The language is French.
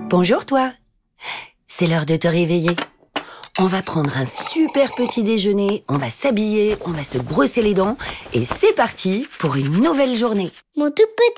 Bonjour toi. C'est l'heure de te réveiller. On va prendre un super petit déjeuner, on va s'habiller, on va se brosser les dents et c'est parti pour une nouvelle journée. Mon tout